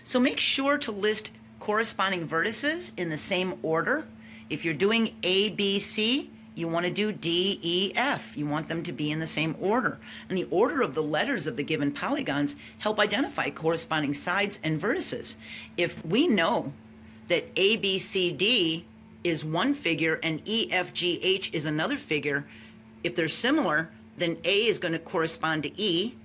So make sure to list corresponding vertices in the same order. If you're doing A, B, C, you want to do D, E, F. You want them to be in the same order. And the order of the letters of the given polygons help identify corresponding sides and vertices. If we know that A, B, C, D is one figure and E, F, G, H is another figure, if they're similar, then A is going to correspond to E,